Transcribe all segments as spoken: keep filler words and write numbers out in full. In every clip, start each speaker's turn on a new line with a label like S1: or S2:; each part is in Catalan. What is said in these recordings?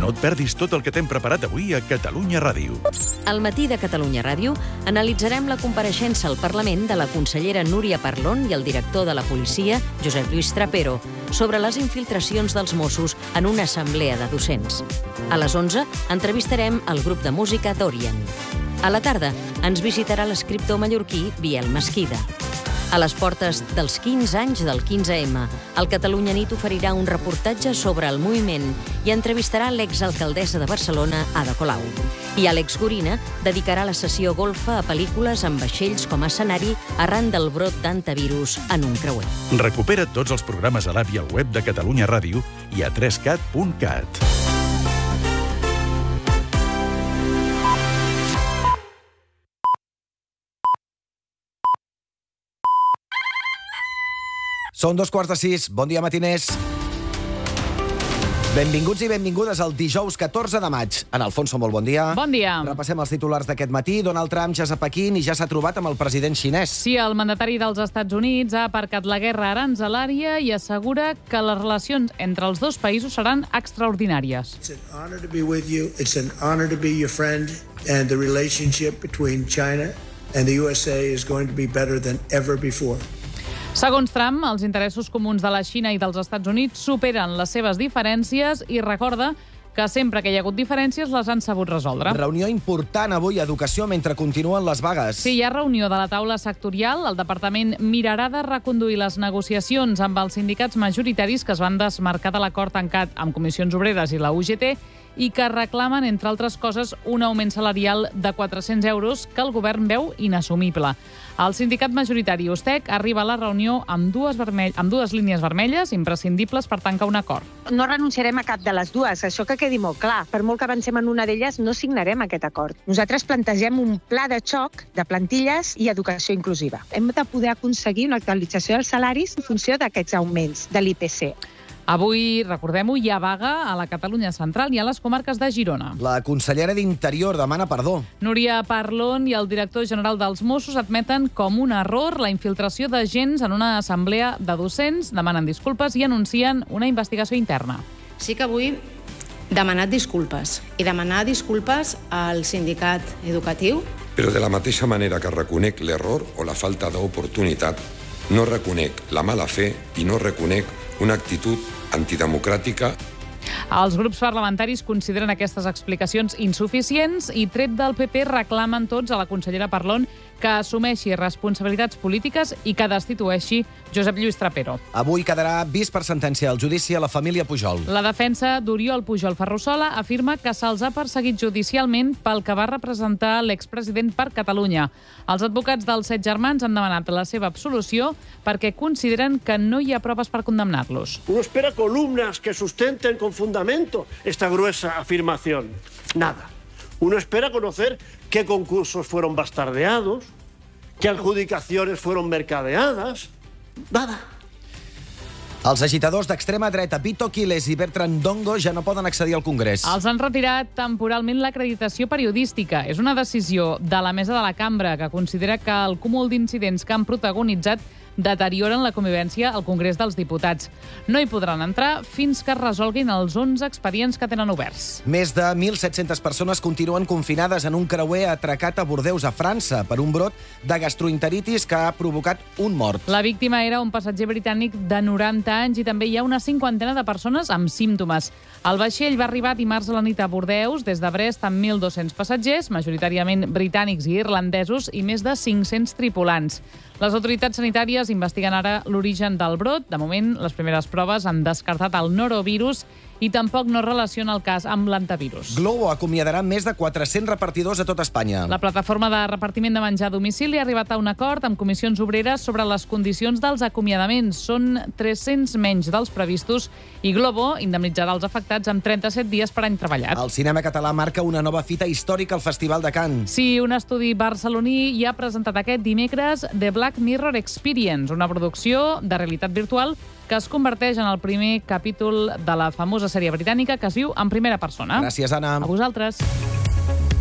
S1: No et perdis tot el que t'hem preparat avui a Catalunya Ràdio.
S2: Al matí de Catalunya Ràdio analitzarem la compareixença al Parlament de la consellera Núria Parlon i el director de la policia, Josep Lluís Trapero, sobre les infiltracions dels Mossos en una assemblea de docents. A les onze entrevistarem el grup de música Dorian. A la tarda ens visitarà l'escriptor mallorquí Biel Mesquida. A les portes dels quinze anys del quinze ema, el Catalunya Nit oferirà un reportatge sobre el moviment i entrevistarà l'exalcaldessa de Barcelona, Ada Colau. I Àlex Gorina dedicarà la sessió golfa a pel·lícules amb vaixells com a escenari arran del brot d'antivirus en un creuer.
S1: Recupera tots els programes a l'app i al web de Catalunya Ràdio i a tres cat punt cat.
S3: Són dos quarts de sis. Bon dia, matiners. Benvinguts i benvingudes al dijous catorze de maig. En Alfonso, molt bon dia.
S4: Bon dia.
S3: Repassem els titulars d'aquest matí. Donald Trump ja és a Pequín i ja s'ha trobat amb el president xinès.
S4: Sí, el mandatari dels Estats Units ha aparcat la guerra aranzelària i assegura que les relacions entre els dos països seran extraordinàries.
S5: It's an honor to be with you. It's an honor to be your friend. And the relationship between China and the U S A is going to be better than ever before.
S4: Segons Trump, els interessos comuns de la Xina i dels Estats Units superen les seves diferències i recorda que sempre que hi ha hagut diferències les han sabut resoldre.
S3: Reunió important avui a Educació mentre continuen les vagues.
S4: Sí, hi ha reunió de la taula sectorial. El departament mirarà de reconduir les negociacions amb els sindicats majoritaris que es van desmarcar de l'acord tancat amb Comissions Obreres i la U G T i que reclamen, entre altres coses, un augment salarial de quatre-cents euros que el govern veu inassumible. El sindicat majoritari Ustec arriba a la reunió amb dues, vermell... amb dues línies vermelles imprescindibles per tancar un acord.
S6: No renunciarem a cap de les dues, això que quedi molt clar. Per molt que avancem en una d'elles, no signarem aquest acord. Nosaltres plantegem un pla de xoc de plantilles i educació inclusiva. Hem de poder aconseguir una actualització dels salaris en funció d'aquests augments de l'I P C.
S4: Avui, recordem-ho, hi ha vaga a la Catalunya central i a les comarques de Girona.
S3: La consellera d'Interior demana perdó.
S4: Núria Parlon i el director general dels Mossos admeten com un error la infiltració d'agents en una assemblea de docents, demanen disculpes i anuncien una investigació interna.
S7: Sí que vull demanar disculpes i demanar disculpes al sindicat educatiu.
S8: Però de la mateixa manera que reconec l'error o la falta d'oportunitat, no reconec la mala fe i no reconec una actitud antidemocràtica.
S4: Els grups parlamentaris consideren aquestes explicacions insuficients i, tret del P P, reclamen tots a la consellera Parlon que assumeixi responsabilitats polítiques i que destitueixi Josep Lluís Trapero.
S3: Avui quedarà vist per sentència el judici a la família Pujol.
S4: La defensa d'Oriol Pujol Ferrusola afirma que se'ls ha perseguit judicialment pel que va representar l'expresident per Catalunya. Els advocats dels set germans han demanat la seva absolució perquè consideren que no hi ha proves per condemnar-los.
S9: Uno espera columnas que sustenten con fundamento esta gruesa afirmación. Nada. Uno espera conocer qué concursos fueron bastardeados, qué adjudicaciones fueron mercadeadas. Nada.
S3: Els agitadors d'extrema dreta Vito Quiles i Bertrand Dongo ja no poden accedir al Congrés.
S4: Els han retirat temporalment l'acreditació periodística. És una decisió de la mesa de la cambra que considera que el cúmul d'incidents que han protagonitzat deterioren la convivència al Congrés dels Diputats. No hi podran entrar fins que es resolguin els onze expedients que tenen oberts.
S3: Més de mil set-centes persones continuen confinades en un creuer atracat a Bordeus, a França, per un brot de gastroenteritis que ha provocat un mort.
S4: La víctima era un passatger britànic de noranta anys i també hi ha una cinquantena de persones amb símptomes. El vaixell va arribar dimarts a la nit a Bordeus, des de Brest, amb mil dos-cents passatgers, majoritàriament britànics i irlandesos, i més de cinc-cents tripulants. Les autoritats sanitàries investiguen ara l'origen del brot. De moment, les primeres proves han descartat el norovirus i tampoc no relaciona el cas amb l'antivirus.
S3: Globo acomiadarà més de quatre-cents repartidors a tot Espanya.
S4: La plataforma de repartiment de menjar a domicili ha arribat a un acord amb comissions obreres sobre les condicions dels acomiadaments. Són tres-cents menys dels previstos i Globo indemnitzarà els afectats amb trenta-set dies per any treballat.
S3: El cinema català marca una nova fita històrica al Festival de Cannes.
S4: Sí, un estudi barceloní ja ha presentat aquest dimecres The Black Mirror Experience, una producció de realitat virtual que es converteix en el primer capítol de la famosa sèrie britànica que es viu en primera persona.
S3: Gràcies, Anna.
S4: A vosaltres.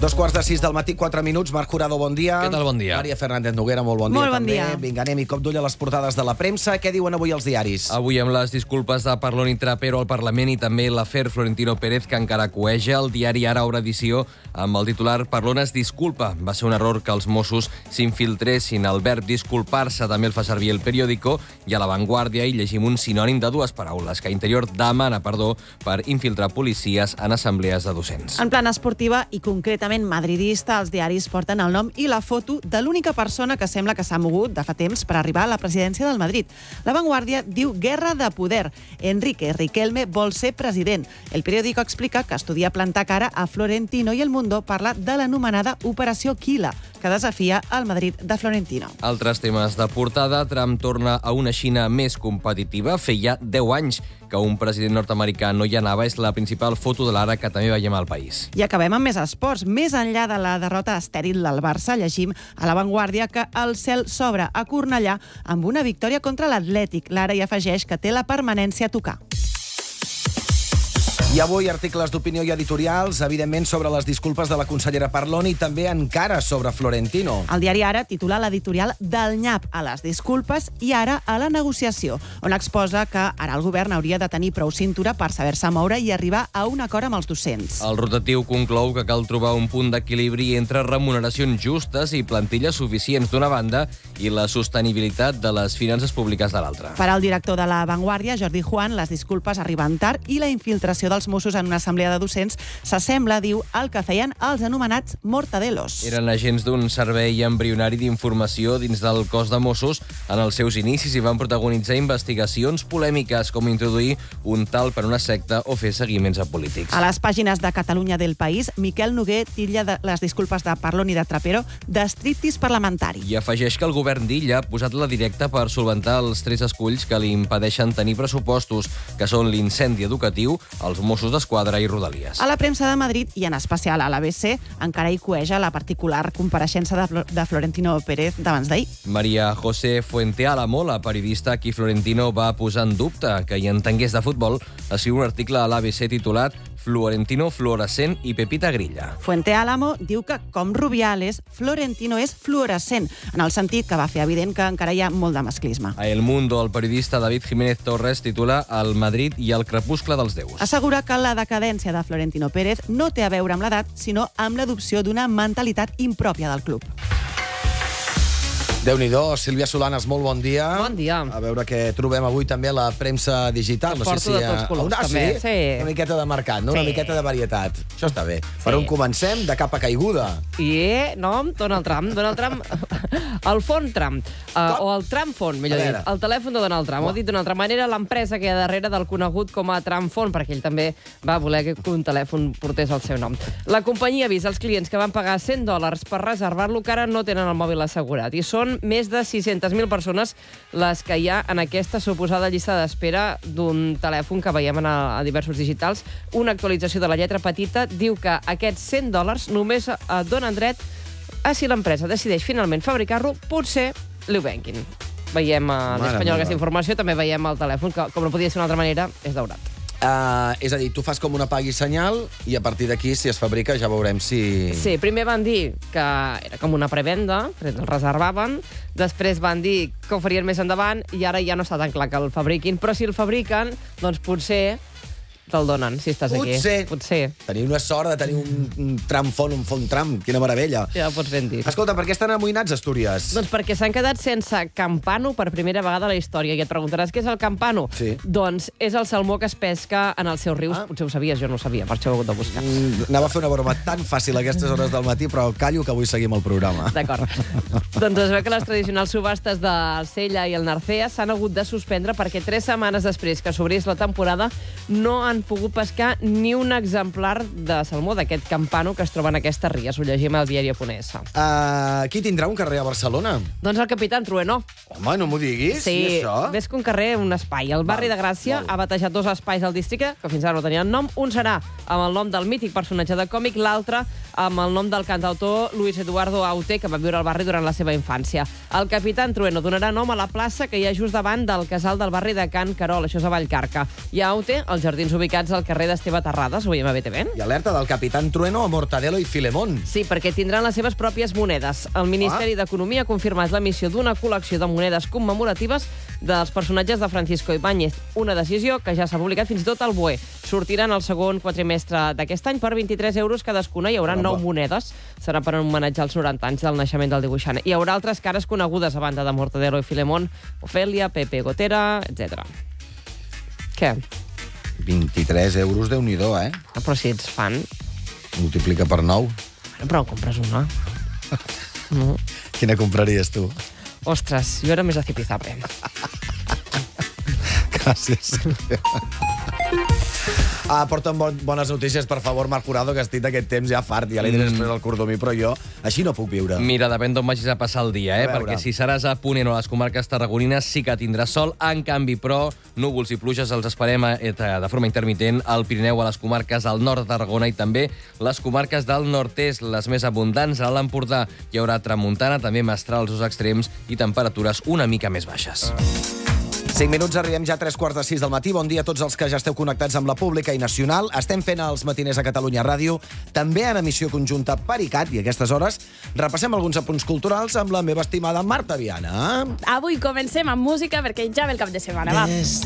S3: Dos quarts de sis del matí, quatre minuts. Marc Jurado, bon dia.
S10: Què tal, bon dia?
S3: Maria Fernández Noguera, molt bon dia
S11: Molt bon
S3: també.
S11: dia.
S3: Vinga, anem i cop d'ull a les portades de la premsa. Què diuen avui els diaris?
S10: Avui amb les disculpes de Parlon i Trapero al Parlament i també l'afer Florentino Pérez, que encara coeja. El diari Ara obre edició amb el titular Parlon es disculpa. Va ser un error que els Mossos s'infiltressin. El verb disculpar-se també el fa servir el periòdico, i a La Vanguardia hi llegim un sinònim de dues paraules, que Interior demana perdó per infiltrar policies en assemblees de docents.
S11: En plan esportiva i concretament madridista, els diaris porten el nom i la foto de l'única persona que sembla que s'ha mogut de fa temps per arribar a la presidència del Madrid. La Vanguardia diu guerra de poder. Enrique Riquelme vol ser president. El periòdico explica que estudia plantar cara a Florentino i El Mundo parla de l'anomenada Operació Quila, que desafia el Madrid de Florentino.
S10: Altres temes de portada. Trump torna a una Xina més competitiva. Feia deu anys que un president nord-americà no hi anava. És la principal foto de l'ara que també veiem al país.
S11: I acabem amb més esports. Més enllà de la derrota estèril del Barça, llegim a La Vanguardia que el cel s'obre a Cornellà amb una victòria contra l'Atlètic. L'Ara hi afegeix que té la permanència a tocar.
S3: I avui articles d'opinió i editorials, evidentment sobre les disculpes de la consellera Parlon i també encara sobre Florentino.
S11: El diari Ara titula l'editorial del nyap a les disculpes i ara a la negociació, on exposa que ara el govern hauria de tenir prou cintura per saber-se moure i arribar a un acord amb els docents.
S10: El rotatiu conclou que cal trobar un punt d'equilibri entre remuneracions justes i plantilles suficients d'una banda i la sostenibilitat de les finances públiques de l'altra.
S11: Per al director de La Vanguardia, Jordi Juan, les disculpes arriben tard i la infiltració dels Mossos en una assemblea de docents s'assembla, diu, al que feien els anomenats mortadelos.
S10: Eren agents d'un servei embrionari d'informació dins del cos de Mossos en els seus inicis i van protagonitzar investigacions polèmiques com introduir un tal per una secta o fer seguiments a polítics.
S11: A les pàgines de Catalunya del País, Miquel Noguer titlla de les disculpes de Parlon i de Trapero d'estriptis parlamentari.
S10: I afegeix que el govern d'Illa ha posat la directa per solventar els tres esculls que li impedeixen tenir pressupostos, que són l'incendi educatiu, els Mossos d'Esquadra i Rodalies.
S11: A la premsa de Madrid, i en especial a l'A B C, encara hi cueja la particular compareixença de, Flo de Florentino Pérez d'abans d'ahir.
S10: Maria José Fuenteálamo, la periodista a qui Florentino va posar en dubte que hi entengués de futbol, escriu un article a l'A B C titulat Florentino fluorescent i Pepita Grilla.
S11: Fuenteálamo diu que, com Rubiales, Florentino és fluorescent, en el sentit que va fer evident que encara hi ha molt de masclisme.
S10: A El Mundo, el periodista David Jiménez Torres titula El Madrid i el crepuscle dels déus.
S11: Assegura que la decadència de Florentino Pérez no té a veure amb l'edat, sinó amb l'adopció d'una mentalitat impròpia del club.
S3: Déu-n'hi-do, Sílvia Solanes, molt bon dia.
S12: Bon dia.
S3: A veure què trobem avui també a la premsa digital.
S12: No porto sé si de tots colors,
S3: ah,
S12: també.
S3: Sí?
S12: Sí.
S3: Una miqueta de mercat, no?
S12: Sí.
S3: Una miqueta de varietat. Això està bé.
S12: Sí.
S3: Per on comencem? De capa caiguda.
S12: I, no, Donald Trump. Donald Trump, el font Trump, uh, o el Trump font, millor dit. El telèfon de Donald Trump. Ho ha dit d'una altra manera, l'empresa que hi ha darrere del conegut com a Trump font, perquè ell també va voler que un telèfon portés el seu nom. La companyia avisa als clients que van pagar cent dòlars per reservar-lo que ara no tenen el mòbil assegurat. I són més de sis-centes mil persones les que hi ha en aquesta suposada llista d'espera d'un telèfon que veiem a, a diversos digitals. Una actualització de la lletra petita diu que aquests cent dòlars només eh, donen dret a si l'empresa decideix finalment fabricar-lo, potser li ho venguin. Veiem a l'Espanyol aquesta informació, també veiem el telèfon, que com no podia ser d'una altra manera, és daurat.
S3: Uh, és a dir, tu fas com una pagui senyal i a partir d'aquí, si es fabrica, ja veurem si...
S12: Sí, primer van dir que era com una prevenda, el reservaven, després van dir que ho farien més endavant i ara ja no està tan clar que el fabriquin, però si el fabriquen, doncs potser te'l donen, si estàs aquí.
S3: Potser.
S12: Potser.
S3: Tenir una sort de tenir un, un tram font, un font tram. Quina meravella.
S12: Ja ho pots ben dir.
S3: Escolta, per què estan amoïnats, Astúries?
S12: Doncs perquè s'han quedat sense campano per primera vegada a la història. I et preguntaràs què és el campano?
S3: Sí.
S12: Doncs és el salmó que es pesca en els seus rius. Ah. Potser ho sabies, jo no ho sabia, per això ho he hagut de buscar.
S3: Mm, anava a fer una broma tan fàcil a aquestes hores del matí, però callo que avui seguim el programa.
S12: D'acord. Doncs es veu que les tradicionals subhastes de Sella i el Narcea s'han hagut de suspendre perquè tres setmanes després que s'obrís la temporada no han pogut pescar ni un exemplar de salmó d'aquest campano que es troba en aquestes ries. Ho llegim al diario.es.
S3: Uh, qui tindrà un carrer a Barcelona?
S12: Doncs el capitán Trueno.
S3: Home, no m'ho diguis.
S12: Sí,
S3: I això?
S12: més que un carrer, un espai. El barri
S3: Val,
S12: de Gràcia
S3: val.
S12: ha batejat dos espais al districte, que fins ara no tenien nom. Un serà amb el nom del mític personatge de còmic, l'altre amb el nom del cantautor Luis Eduardo Aute, que va viure al barri durant la seva infància. El capitán Trueno donarà nom a la plaça que hi ha just davant del casal del barri de Can Carol, això és a Vallcarca. I a Aute, els jardins oberts ubicats al carrer d'Esteve Terrades, ho veiem a B T V.
S3: I alerta del Capitán Trueno a Mortadelo i Filemón.
S12: Sí, perquè tindran les seves pròpies monedes. El Ministeri ah. d'Economia ha confirmat l'emissió d'una col·lecció de monedes commemoratives dels personatges de Francisco Ibáñez, una decisió que ja s'ha publicat fins i tot al B O E. Sortiran el segon quadrimestre d'aquest any per vint-i-tres euros cadascuna. Hi haurà nou monedes. Serà per homenatjar els noranta anys del naixement del dibuixant. Hi haurà altres cares conegudes a banda de Mortadelo i Filemón, Ofèlia, Pepe Gotera, etcètera. Què?
S3: vint-i-tres euros, Déu-n'hi-do, eh?
S12: Però si ets fan...
S3: Multiplica per nou.
S12: Però en compres una. No.
S3: Quina compraries tu?
S12: Ostres, jo era més a Zipizape.
S3: Gràcies. Ah, porta'm bones notícies, per favor, Marc Jurado, que estic d'aquest temps ja fart. Ja li diré després al Cordomí, però jo així no puc viure.
S10: Mira, depèn d'on vagis a passar el dia, eh? Perquè si seràs a Ponent o a les comarques tarragonines sí que tindràs sol. En canvi, però, núvols i pluges els esperem de forma intermitent al Pirineu, a les comarques del nord de Tarragona i també les comarques del nord-est, les més abundants. A l'Empordà hi haurà tramuntana, també mestrals als extrems i temperatures una mica més baixes.
S3: cinc minuts, arribem ja a tres quarts de sis del matí. Bon dia a tots els que ja esteu connectats amb la pública i nacional. Estem fent els matiners a Catalunya Ràdio, també en emissió conjunta per I C A T, i a aquestes hores repassem alguns apunts culturals amb la meva estimada Marta Viana.
S13: Avui comencem amb música perquè ja ve el cap de setmana, va.